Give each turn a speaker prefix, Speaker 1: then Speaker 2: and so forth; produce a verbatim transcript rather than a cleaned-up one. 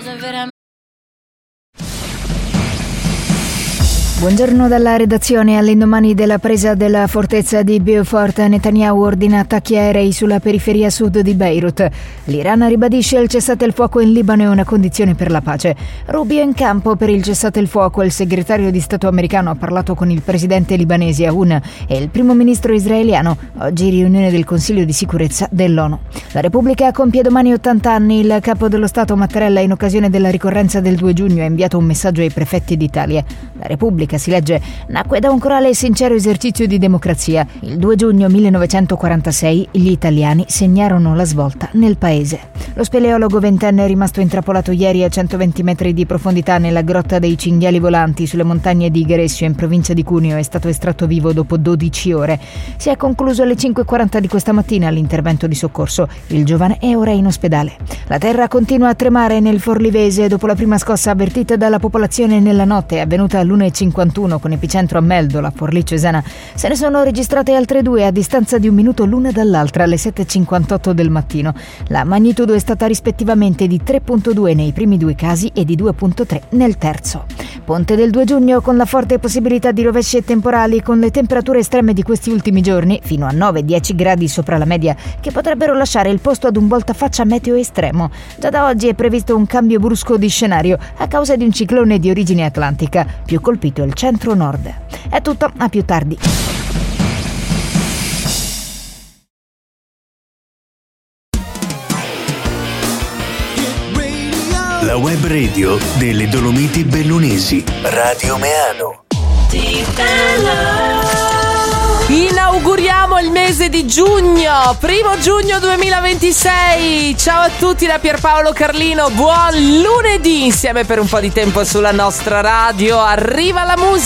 Speaker 1: cose veramente.
Speaker 2: Buongiorno dalla redazione. All'indomani della presa della fortezza di Beaufort, Netanyahu ordina attacchi aerei sulla periferia sud di Beirut. L'Iran ribadisce il cessate il fuoco in Libano è una condizione per la pace. Rubio in campo per il cessate il fuoco. Il segretario di Stato americano ha parlato con il presidente libanese Aoun e il primo ministro israeliano. Oggi riunione del Consiglio di sicurezza dell'ONU. La Repubblica compie domani ottanta anni. Il capo dello Stato Mattarella, in occasione della ricorrenza del due giugno, ha inviato un messaggio ai prefetti d'Italia. La Repubblica, si legge, nacque da un corale e sincero esercizio di democrazia. Il due giugno millenovecentoquarantasei gli italiani segnarono la svolta nel paese. Lo speleologo ventenne è rimasto intrappolato ieri a centoventi metri di profondità nella grotta dei Cinghiali Volanti sulle montagne di Grescio in provincia di Cuneo. È stato estratto vivo dopo dodici ore. Si è concluso alle cinque e quaranta di questa mattina l'intervento di soccorso. Il giovane è ora in ospedale. La terra continua a tremare nel Forlivese dopo la prima scossa avvertita dalla popolazione nella notte, avvenuta all'una e cinquantuno con epicentro a Meldola, Forlì Cesana. Se ne sono registrate altre due a distanza di un minuto l'una dall'altra alle sette e cinquantotto del mattino. La magnitudo è stata rispettivamente di tre virgola due nei primi due casi e di due virgola tre nel terzo. Ponte del due giugno con la forte possibilità di rovesci e temporali, con le temperature estreme di questi ultimi giorni, fino a nove dieci gradi sopra la media, che potrebbero lasciare il posto ad un voltafaccia meteo estremo. Già da oggi è previsto un cambio brusco di scenario a causa di un ciclone di origine atlantica, più colpito il centro-nord. È tutto, a più tardi.
Speaker 3: La web radio delle Dolomiti Bellunesi, Radio Meano.
Speaker 4: Inauguriamo il mese di giugno, primo giugno duemilaventisei. Ciao a tutti da Pierpaolo Carlino, buon lunedì insieme per un po' di tempo sulla nostra radio. Arriva la musica.